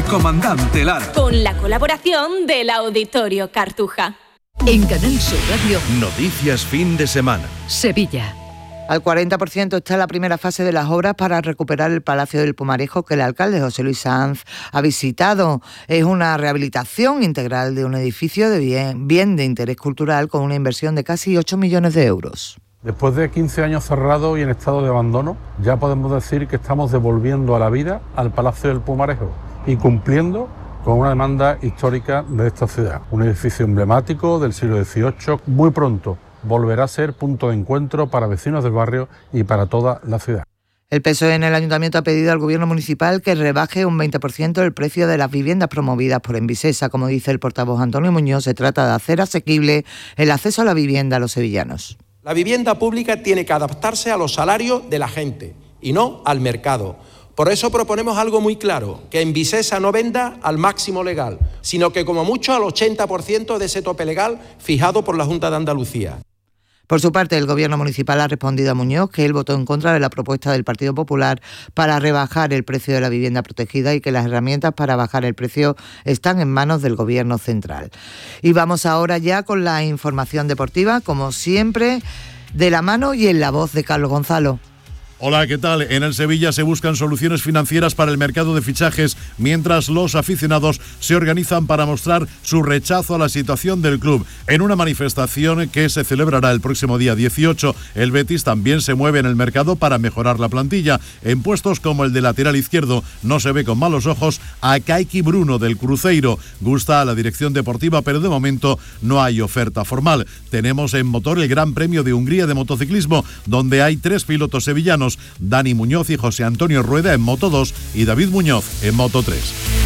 Comandante Lara. Con la colaboración del Auditorio Cartuja. En Canal Sur Radio. Noticias fin de semana. Sevilla. Al 40% está la primera fase de las obras para recuperar el Palacio del Pumarejo que el alcalde José Luis Sanz ha visitado. Es una rehabilitación integral de un edificio de bien de interés cultural con una inversión de casi 8 millones de euros. Después de 15 años cerrado y en estado de abandono, ya podemos decir que estamos devolviendo a la vida al Palacio del Pumarejo y cumpliendo con una demanda histórica de esta ciudad. Un edificio emblemático del siglo XVIII, muy pronto volverá a ser punto de encuentro para vecinos del barrio y para toda la ciudad. El PSOE en el Ayuntamiento ha pedido al Gobierno municipal que rebaje un 20% el precio de las viviendas promovidas por Envisesa. Como dice el portavoz Antonio Muñoz, se trata de hacer asequible el acceso a la vivienda a los sevillanos. La vivienda pública tiene que adaptarse a los salarios de la gente y no al mercado. Por eso proponemos algo muy claro, que Envisesa no venda al máximo legal, sino que como mucho al 80% de ese tope legal fijado por la Junta de Andalucía. Por su parte, el Gobierno municipal ha respondido a Muñoz que él votó en contra de la propuesta del Partido Popular para rebajar el precio de la vivienda protegida y que las herramientas para bajar el precio están en manos del Gobierno central. Y vamos ahora ya con la información deportiva, como siempre, de la mano y en la voz de Carlos Gonzalo. Hola, ¿qué tal? En el Sevilla se buscan soluciones financieras para el mercado de fichajes, mientras los aficionados se organizan para mostrar su rechazo a la situación del club. En una manifestación que se celebrará el próximo día 18, el Betis también se mueve en el mercado para mejorar la plantilla. En puestos como el de lateral izquierdo no se ve con malos ojos a Kaiki Bruno del Cruzeiro. Gusta a la dirección deportiva, pero de momento no hay oferta formal. Tenemos en motor el Gran Premio de Hungría de motociclismo, donde hay 3 pilotos sevillanos: Dani Muñoz y José Antonio Rueda en Moto 2 y David Muñoz en Moto 3.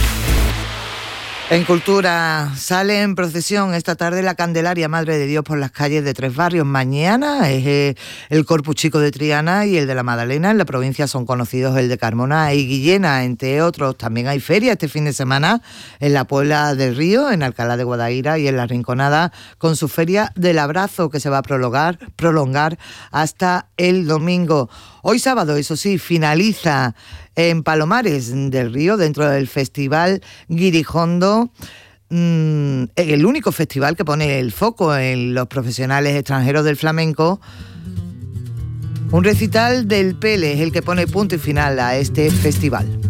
En Cultura sale en procesión esta tarde la Candelaria Madre de Dios por las calles de 3 barrios. Mañana es el Corpus Chico de Triana y el de la Madalena. En la provincia son conocidos el de Carmona y Guillena, entre otros. También hay feria este fin de semana en la Puebla del Río, en Alcalá de Guadaira y en La Rinconada, con su Feria del Abrazo, que se va a prolongar hasta el domingo. Hoy sábado, eso sí, finaliza en Palomares del Río, dentro del Festival Guirijondo, el único festival que pone el foco en los profesionales extranjeros del flamenco. Un recital del Pele es el que pone punto y final a este festival.